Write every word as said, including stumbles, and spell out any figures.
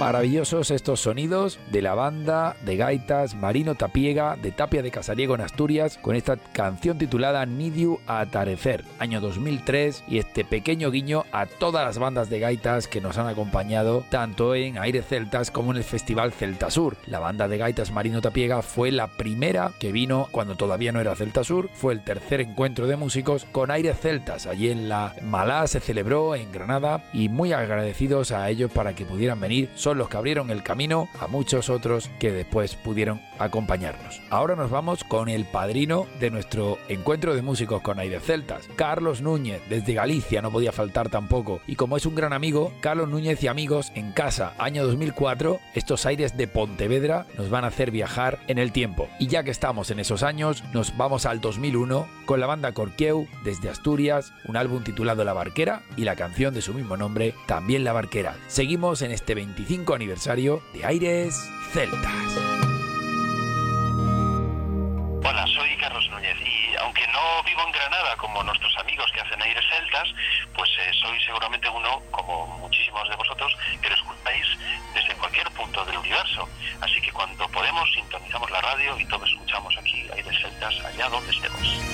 Maravillosos estos sonidos de la banda de gaitas Marino Tapiega de Tapia de Casariego en Asturias, con esta canción titulada Nidiu Atarecer, año dos mil tres, y este pequeño guiño a todas las bandas de gaitas que nos han acompañado tanto en Aires Celtas como en el Festival Celtasur. La banda de gaitas Marino Tapiega fue la primera que vino cuando todavía no era Celtasur, fue el tercer encuentro de músicos con Aires Celtas. Allí en la Malá se celebró en Granada y muy agradecidos a ellos para que pudieran venir. Son los que abrieron el camino a muchos otros que después pudieron acompañarnos. Ahora nos vamos con el padrino de nuestro encuentro de músicos con Aires Celtas, Carlos Núñez, desde Galicia, no podía faltar tampoco. Y como es un gran amigo, Carlos Núñez y amigos en casa, año dos mil cuatro, estos aires de Pontevedra nos van a hacer viajar en el tiempo. Y ya que estamos en esos años, nos vamos al dos mil uno con la banda Corqueu desde Asturias, un álbum titulado La Barquera y la canción de su mismo nombre, también La Barquera. Seguimos en este veinticinco aniversario de Aires Celtas. Hola, soy Carlos Núñez y aunque no vivo en Granada como nuestros amigos que hacen Aires Celtas, pues eh, soy seguramente uno, como muchísimos de vosotros, que lo escucháis desde cualquier punto del universo. Así que cuando podemos sintonizamos la radio y todos escuchamos aquí Aires Celtas allá donde estemos.